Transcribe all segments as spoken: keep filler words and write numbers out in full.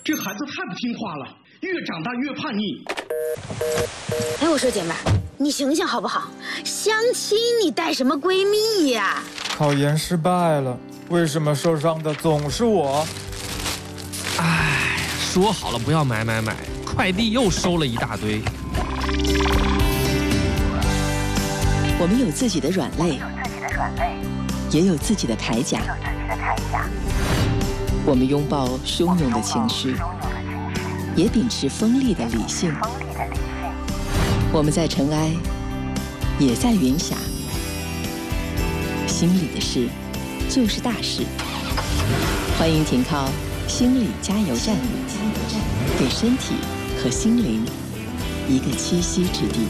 这孩子太不听话了，越长大越叛逆。 哎，我说姐妹儿，你醒醒好不好？相亲你带什么闺蜜呀？ 考研失败了，为什么受伤的总是我？ 哎，说好了不要买买买，快递又收了一大堆。 我们有自己的软肋，也有自己的铠甲。我们拥抱汹涌的情绪，也秉持锋利的理性。我们在尘埃，也在云霞。心里的事，就是大事。欢迎停靠心理加油站，给身体和心灵一个栖息之地。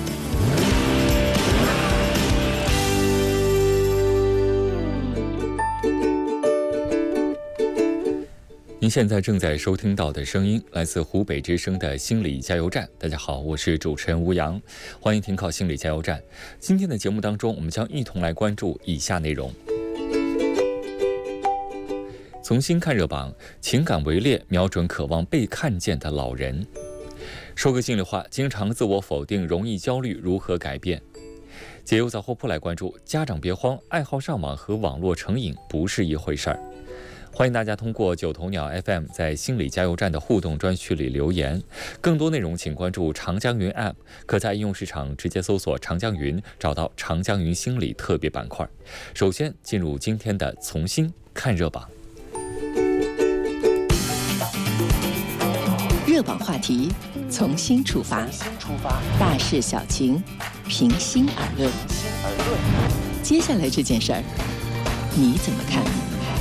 您现在正在收听到的声音来自湖北之声的心理加油站。大家好，我是主持人吴阳，欢迎停靠心理加油站。今天的节目当中，我们将一同来关注以下内容。从新看热榜，情感围猎瞄准渴望被看见的老人。说个心里话，经常自我否定，容易焦虑，如何改变？解忧杂货铺来关注，家长别慌，爱好上网和网络成瘾不是一回事儿。欢迎大家通过九头鸟 F M 在心理加油站的互动专区里留言，更多内容请关注长江云 App， 可在应用市场直接搜索长江云，找到长江云心理特别板块。首先进入今天的从新看热榜。 热榜话题，从新出发，大事小情，平心而论。接下来这件事儿，你怎么看？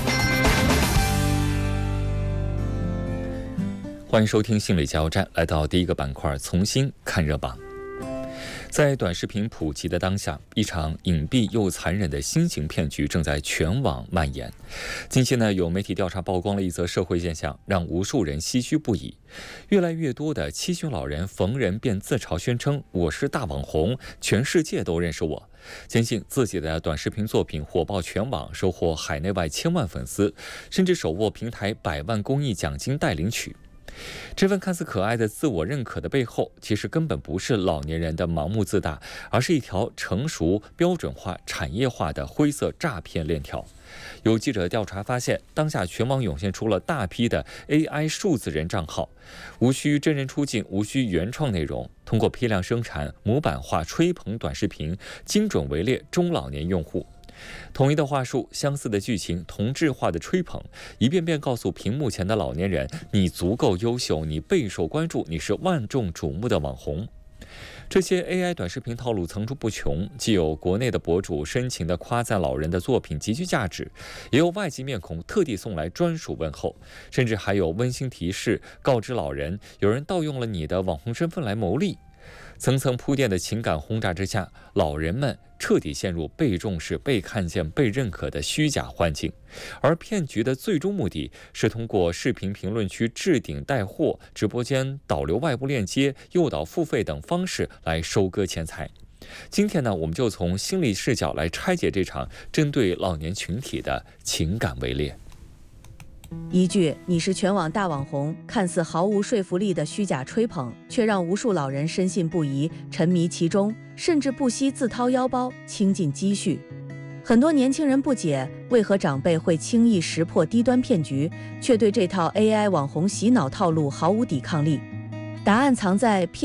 欢迎收听心理加油站，来到第一个板块，从新看热榜。在短视频普及的当下，一场隐蔽又残忍的新型骗局正在全网蔓延。近期呢，有媒体调查曝光了一则社会现象，让无数人唏嘘不已。越来越多的七旬老人逢人便自嘲宣称：“我是大网红，全世界都认识我。”坚信自己的短视频作品火爆全网，收获海内外千万粉丝，甚至手握平台百万公益奖金待领取。这份看似可爱的自我认可的背后，其实根本不是老年人的盲目自大，而是一条成熟、标准化、产业化的灰色诈骗链条。有记者调查发现，当下全网涌现出了大批的 A I 数字人账号，无需真人出镜，无需原创内容，通过批量生产模板化吹捧短视频，精准围猎中老年用户。统一的话术，相似的剧情，同质化的吹捧，一遍遍告诉屏幕前的老年人：你足够优秀，你备受关注，你是万众瞩目的网红。这些 A I 短视频套路层出不穷，既有国内的博主深情地夸赞老人的作品极具价值，也有外籍面孔特地送来专属问候，甚至还有温馨提示，告知老人有人盗用了你的网红身份来牟利。层层铺垫的情感轰炸之下，老人们彻底陷入被重视、被看见、被认可的虚假环境，而骗局的最终目的是通过视频评论区置顶带货、直播间导流外部链接、诱导付费等方式来收割钱财。今天呢，我们就从心理视角来拆解这场针对老年群体的情感围猎。 一句“你是全网大网红”看似毫无说服力的虚假吹捧，却让无数老人深信不疑，沉迷其中，甚至不惜自掏腰包倾尽积蓄。很多年轻人不解，为何长辈会轻易识破低端骗局，却对这套 A I 网红洗脑套路毫无抵抗力？答案藏在骗